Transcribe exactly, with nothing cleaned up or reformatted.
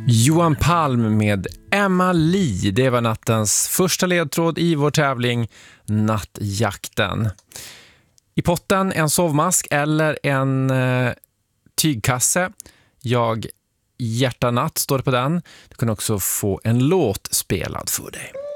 Johan Palm med Emma Lee. Det var nattens första ledtråd i vår tävling Nattjakten. I potten en sovmask eller en eh, tygkasse. Jag hjärta natt står det på den. Du kan också få en låt spelad för dig.